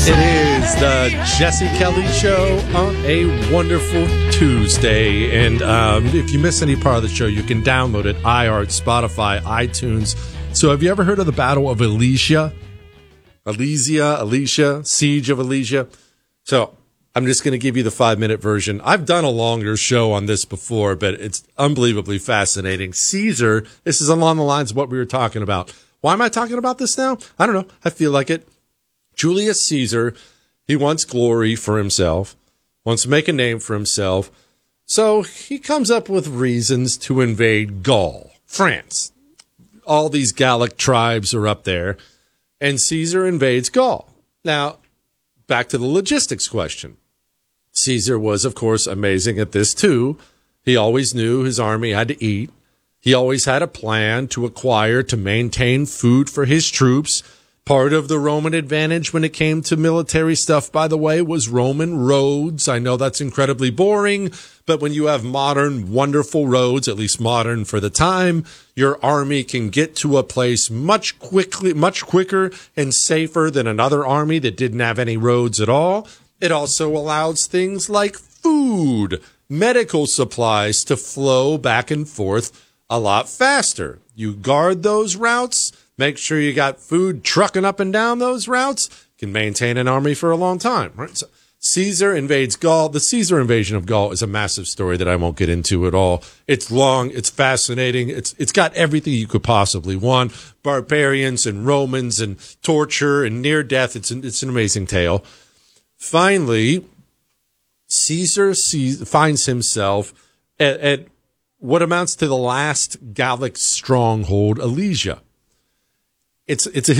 It is the Jesse Kelly Show on a wonderful Tuesday. And if you miss any part of the show, you can download it, iHeart, Spotify, iTunes. So have you ever heard of the Battle of Alesia? Alicia, Siege of Alesia. So I'm just going to give you the 5-minute version. I've done a longer show on this before, but it's unbelievably fascinating. Caesar, this is along the lines of what we were talking about. Why am I talking about this now? I don't know. I feel like it. Julius Caesar, he wants glory for himself, wants to make a name for himself. So he comes up with reasons to invade Gaul, France. All these Gallic tribes are up there, and Caesar invades Gaul. Now, back to the logistics question. Caesar was, of course, amazing at this, too. He always knew his army had to eat. He always had a plan to acquire, to maintain food for his troops. Part of the Roman advantage when it came to military stuff, by the way, was Roman roads. I know that's incredibly boring, but when you have modern, wonderful roads, at least modern for the time, your army can get to a place much quicker and safer than another army that didn't have any roads at all. It also allows things like food, medical supplies to flow back and forth a lot faster. You guard those routes. Make sure you got food trucking up and down those routes. Can maintain an army for a long time, right? So Caesar invades Gaul. The Caesar invasion of Gaul is a massive story that I won't get into at all. It's long. It's fascinating. It's got everything you could possibly want. Barbarians and Romans and torture and near death. It's an amazing tale. Finally, Caesar finds himself at what amounts to the last Gallic stronghold, Alesia. It's a